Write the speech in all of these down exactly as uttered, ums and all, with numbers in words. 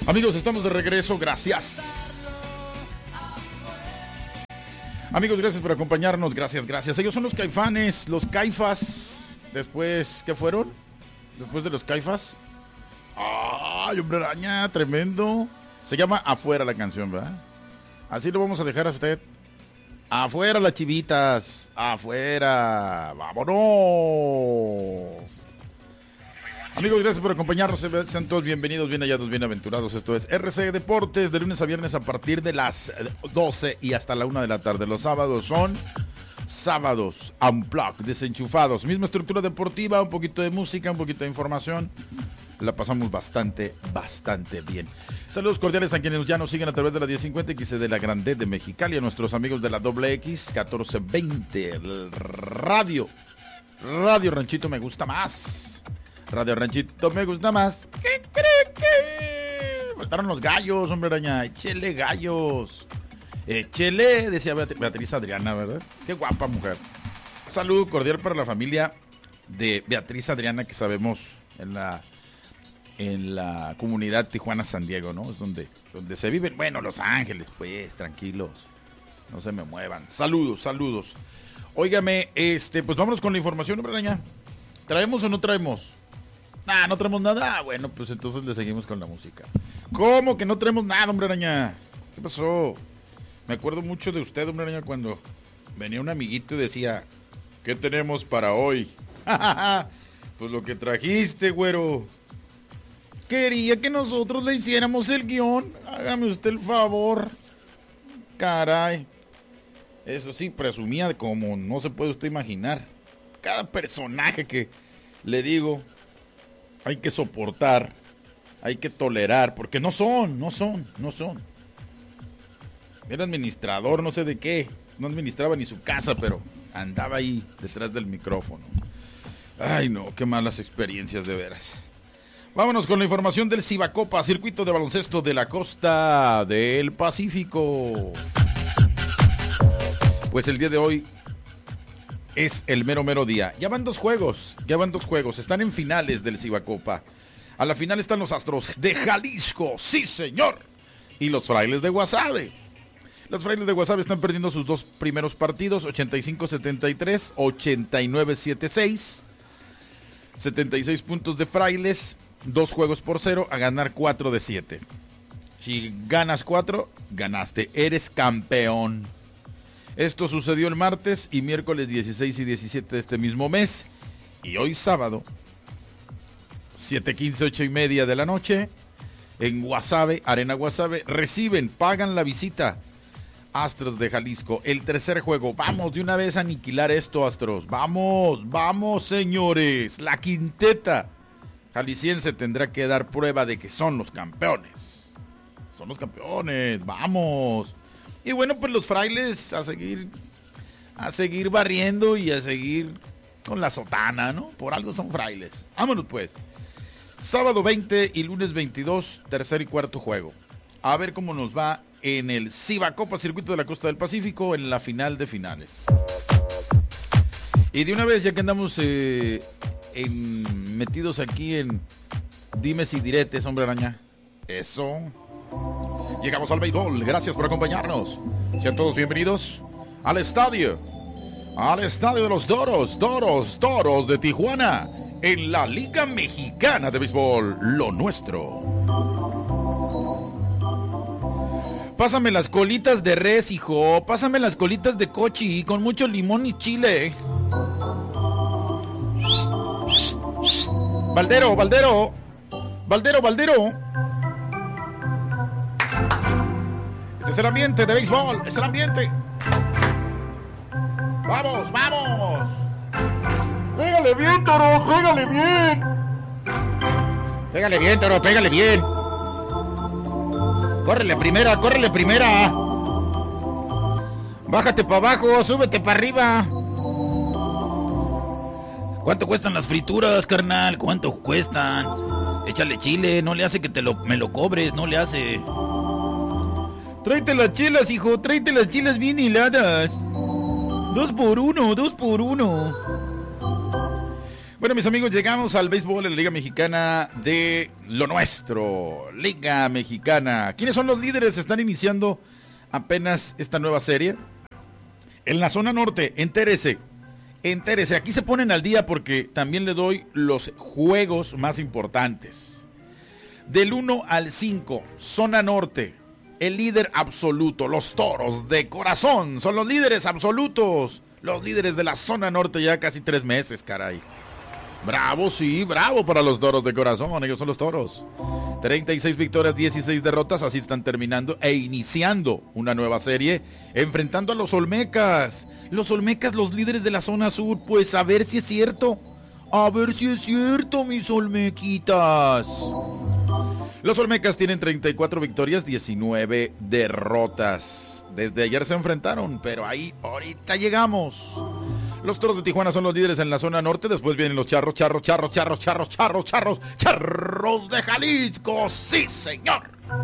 Amigos, estamos de regreso, gracias. Amigos, gracias por acompañarnos, gracias, gracias. Ellos son los Caifanes, los Caifas. Después, ¿qué fueron? Después de los Caifas. ¡Ay, hombre araña! Tremendo. Se llama Afuera la canción, ¿verdad? Así lo vamos a dejar a usted. Afuera las chivitas. Afuera. ¡Vámonos! Amigos, gracias por acompañarnos. Sean todos bienvenidos, bien hallados, bienaventurados. Esto es R C Deportes, de lunes a viernes a partir de las doce y hasta la una de la tarde. Los sábados son sábados unplugged, desenchufados. Misma estructura deportiva, un poquito de música, un poquito de información. La pasamos bastante, bastante bien. Saludos cordiales a quienes ya nos siguen a través de la diez cincuenta X de la Grande de Mexicali, a nuestros amigos de la doble X catorce veinte, el radio. Radio Ranchito me gusta más. Radio Ranchito me gusta más. ¿Qué cree que? Faltaron los gallos, hombre araña. Échele gallos. Échele, decía Beatriz Adriana, ¿verdad? Qué guapa mujer. Un saludo cordial para la familia de Beatriz Adriana, que sabemos en la en la comunidad Tijuana-San Diego, ¿no? Es donde, donde se viven. Bueno, Los Ángeles, pues, tranquilos. No se me muevan. Saludos, saludos. Óigame, este, pues vámonos con la información, hombre araña. ¿Traemos o no traemos? Ah, no traemos nada. Ah, bueno, pues entonces le seguimos con la música. ¿Cómo que no traemos nada, hombre araña? ¿Qué pasó? Me acuerdo mucho de usted, hombre araña, cuando venía un amiguito y decía, ¿qué tenemos para hoy? Pues lo que trajiste, güero. Quería que nosotros le hiciéramos el guión. Hágame usted el favor. Caray. Eso sí, presumía como no se puede usted imaginar. Cada personaje que le digo, hay que soportar, hay que tolerar, porque no son, no son, no son. Era administrador, no sé de qué, no administraba ni su casa, pero andaba ahí detrás del micrófono. Ay no, qué malas experiencias de veras. Vámonos con la información del Cibacopa, circuito de baloncesto de la costa del Pacífico. Pues el día de hoy es el mero mero día. Ya van dos juegos, ya van dos juegos. Están en finales del Cibacopa. A la final están los Astros de Jalisco, sí señor. Y los Frailes de Guasave. Los Frailes de Guasave están perdiendo sus dos primeros partidos, ochenta y cinco setenta y tres, ochenta y nueve setenta y seis. setenta y seis puntos de Frailes, dos juegos por cero, a ganar cuatro de siete. Si ganas cuatro, ganaste, eres campeón. Esto sucedió el martes y miércoles dieciséis y diecisiete de este mismo mes. Y hoy sábado, siete quince, ocho y media de la noche, en Guasave, Arena Guasave, reciben, pagan la visita. Astros de Jalisco, el tercer juego. Vamos de una vez a aniquilar esto, Astros. Vamos, vamos, señores. La quinteta jalisciense tendrá que dar prueba de que son los campeones. Son los campeones, vamos. Y bueno, pues los Frailes a seguir, a seguir barriendo y a seguir con la sotana, ¿no? Por algo son Frailes. Vámonos pues. Sábado veinte y lunes veintidós, tercer y cuarto juego. A ver cómo nos va en el Cibacopa, circuito de la costa del Pacífico, en la final de finales. Y de una vez, ya que andamos eh, en, metidos aquí en dimes y diretes, hombre araña. Eso. Llegamos al béisbol, gracias por acompañarnos. Sean todos bienvenidos al estadio. Al estadio de los Toros, Toros, Toros de Tijuana. En la Liga Mexicana de Béisbol, lo nuestro. Pásame las colitas de res, hijo. Pásame las colitas de cochi con mucho limón y chile. Valdero, Valdero. Valdero, Valdero. Este es el ambiente de béisbol. Es el ambiente. Vamos, vamos. Pégale bien, Toro. Pégale bien. Pégale bien, Toro. Pégale bien. Córrele primera, córrele primera. Bájate para abajo, súbete para arriba. ¿Cuánto cuestan las frituras, carnal? ¿Cuánto cuestan? Échale chile, no le hace que te lo, me lo cobres, no le hace. Tráete las chelas, hijo, tráete las chelas bien heladas. Dos por uno, dos por uno. Bueno, mis amigos, llegamos al béisbol en la Liga Mexicana de lo nuestro, Liga Mexicana. ¿Quiénes son los líderes? Están iniciando apenas esta nueva serie. En la zona norte, entérese, entérese. Aquí se ponen al día porque también le doy los juegos más importantes. Del uno al cinco, zona norte, el líder absoluto, los Toros de Corazón, son los líderes absolutos. Los líderes de la zona norte ya casi tres meses, caray. Bravo, sí, bravo para los Toros de Corazón, ellos son los Toros. treinta y seis victorias, dieciséis derrotas, así están terminando e iniciando una nueva serie, enfrentando a los Olmecas. Los Olmecas, los líderes de la zona sur, pues a ver si es cierto. A ver si es cierto, mis Olmequitas. Los Olmecas tienen treinta y cuatro victorias, diecinueve derrotas. Desde ayer se enfrentaron, pero ahí ahorita llegamos. Los Toros de Tijuana son los líderes en la zona norte. Después vienen los Charros, Charros, Charros, Charros, Charros, Charros, Charros, Charros de Jalisco. ¡Sí, señor!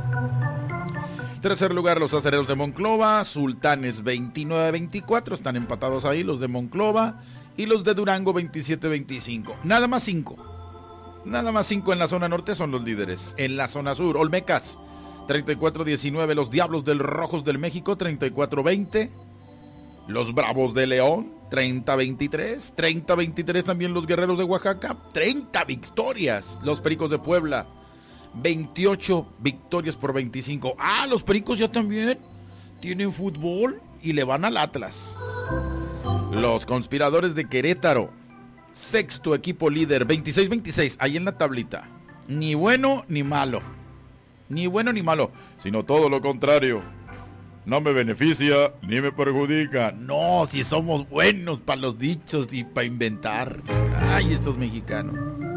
Tercer lugar, los Acereros de Monclova. Sultanes veintinueve veinticuatro. Están empatados ahí los de Monclova. Y los de Durango veintisiete veinticinco. Nada más cinco. Nada más cinco en la zona norte son los líderes. En la zona sur, Olmecas treinta y cuatro diecinueve, los Diablos del Rojos del México treinta y cuatro veinte, los Bravos de León treinta veintitrés, treinta veintitrés también los Guerreros de Oaxaca, treinta victorias, los Pericos de Puebla veintiocho victorias por veinticinco. Ah, los Pericos ya también tienen fútbol y le van al Atlas. Los Conspiradores de Querétaro, sexto equipo líder, veintiséis veintiséis, ahí en la tablita, ni bueno ni malo. Ni bueno ni malo, sino todo lo contrario. No me beneficia ni me perjudica. No, si somos buenos para los dichos y para inventar. Ay, estos mexicanos.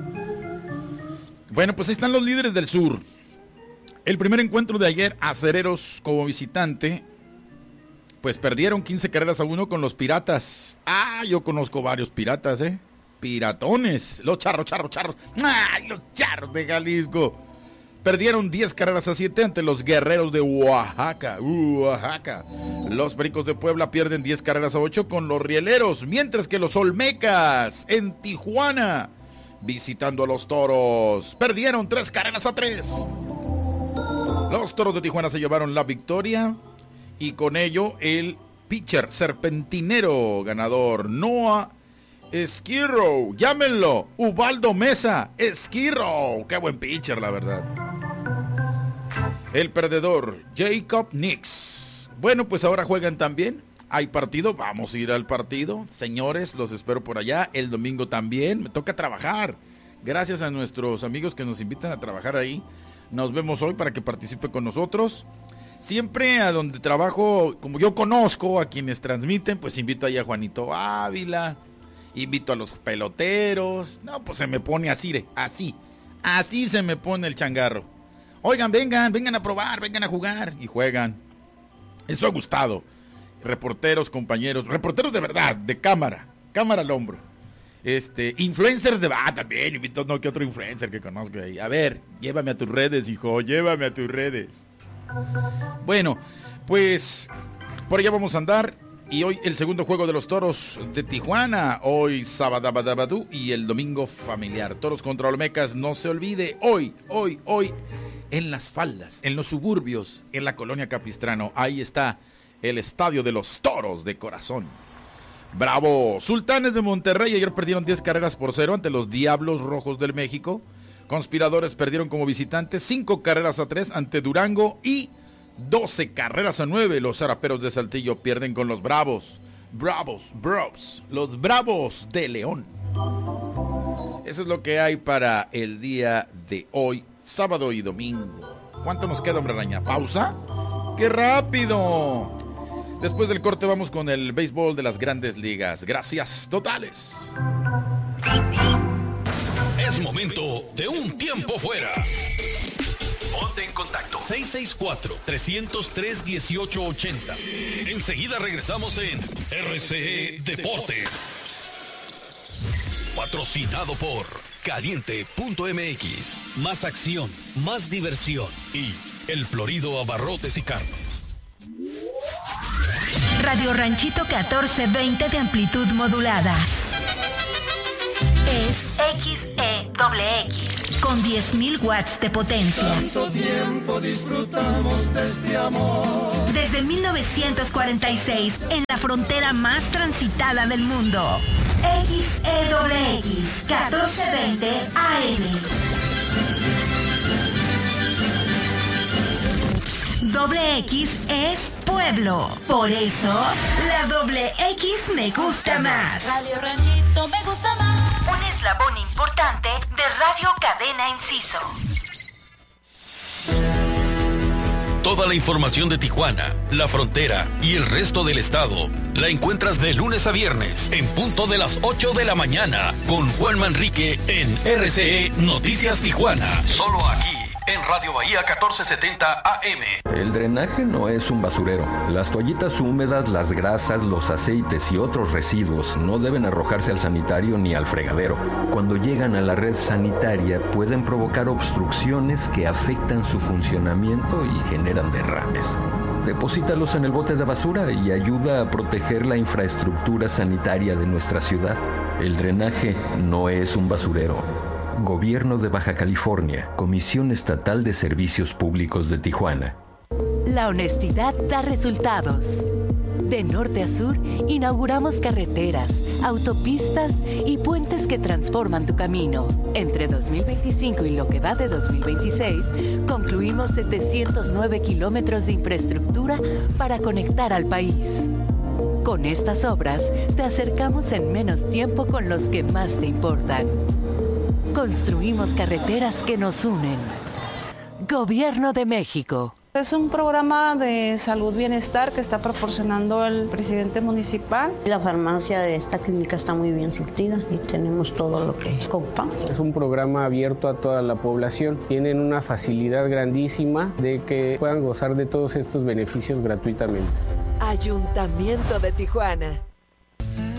Bueno, pues ahí están los líderes del sur. El primer encuentro de ayer, Acereros como visitante, pues perdieron quince carreras a uno con los Piratas. Ah, yo conozco varios piratas, ¿eh? Piratones. Los charros, charros, charros. Ay, los Charros de Jalisco. Perdieron diez carreras a siete ante los Guerreros de Oaxaca. Oaxaca. Los Pericos de Puebla pierden diez carreras a ocho con los Rieleros. Mientras que los Olmecas en Tijuana, visitando a los Toros, perdieron tres carreras a tres. Los Toros de Tijuana se llevaron la victoria. Y con ello el pitcher serpentinero ganador, Noah Esquirro. Llámenlo Ubaldo Mesa Esquirro. Qué buen pitcher, la verdad. El perdedor, Jacob Nix. Bueno, pues ahora juegan también. Hay partido, vamos a ir al partido. Señores, los espero por allá. El domingo también. Me toca trabajar. Gracias a nuestros amigos que nos invitan a trabajar ahí. Nos vemos hoy para que participe con nosotros. Siempre a donde trabajo, como yo conozco a quienes transmiten, pues invito ahí a Juanito Ávila. Invito a los peloteros. No, pues se me pone así, así. Así se me pone el changarro. Oigan, vengan, vengan a probar, vengan a jugar. Y juegan. Eso ha gustado. Reporteros, compañeros, reporteros de verdad, de cámara, cámara al hombro. Este, influencers de ah, también, invito no que otro influencer que conozco ahí. A ver, llévame a tus redes, hijo, llévame a tus redes. Bueno, pues por allá vamos a andar. Y hoy el segundo juego de los Toros de Tijuana. Hoy Sabadabadabadú y el domingo familiar. Toros contra Olmecas, no se olvide. Hoy, hoy, hoy, en las faldas, en los suburbios, en la colonia Capistrano. Ahí está el estadio de los Toros de Corazón. ¡Bravo! Sultanes de Monterrey ayer perdieron diez carreras por cero ante los Diablos Rojos del México. Conspiradores perdieron como visitantes cinco carreras a tres ante Durango y doce carreras a nueve. Los Zaraperos de Saltillo pierden con los Bravos. Bravos, Bravos, los Bravos de León. Eso es lo que hay para el día de hoy, sábado y domingo. ¿Cuánto nos queda, hombre araña? ¿Pausa? ¡Qué rápido! Después del corte vamos con el béisbol de las Grandes Ligas. Gracias totales. Es momento de un tiempo fuera. Ponte en contacto. seis seis cuatro, tres cero tres, uno ocho ocho cero. Enseguida regresamos en R C E Deportes. Patrocinado por Caliente punto M X. Más acción, más diversión y El Florido Abarrotes y Carnes. Radio Ranchito catorce veinte de amplitud modulada. Es X E X X. con diez mil watts de potencia. Tanto tiempo disfrutamos de este amor. Desde mil novecientos cuarenta y seis, en la frontera más transitada del mundo. X E W X catorce veinte A M. Doble X es pueblo. Por eso, la doble X me gusta más. Radio Ranchito me gusta más. Un eslabón importante de Radio Cadena Enciso. Toda la información de Tijuana, la frontera y el resto del estado la encuentras de lunes a viernes en punto de las ocho de la mañana con Juan Manrique en R C E Noticias Tijuana. Solo aquí en Radio Bahía catorce setenta A M. El drenaje no es un basurero. Las toallitas húmedas, las grasas, los aceites y otros residuos no deben arrojarse al sanitario ni al fregadero. Cuando llegan a la red sanitaria pueden provocar obstrucciones que afectan su funcionamiento y generan derrames. Deposítalos en el bote de basura y ayuda a proteger la infraestructura sanitaria de nuestra ciudad. El drenaje no es un basurero. Gobierno de Baja California, Comisión Estatal de Servicios Públicos de Tijuana. La honestidad da resultados. De norte a sur, inauguramos carreteras, autopistas y puentes que transforman tu camino. Entre dos mil veinticinco y lo que va de dos mil veintiséis, concluimos setecientos nueve kilómetros de infraestructura para conectar al país. Con estas obras, te acercamos en menos tiempo con los que más te importan. Construimos carreteras que nos unen. Gobierno de México. Es un programa de salud bienestar que está proporcionando el presidente municipal. La farmacia de esta clínica está muy bien surtida y tenemos todo lo que ocupamos. Es un programa abierto a toda la población. Tienen una facilidad grandísima de que puedan gozar de todos estos beneficios gratuitamente. Ayuntamiento de Tijuana.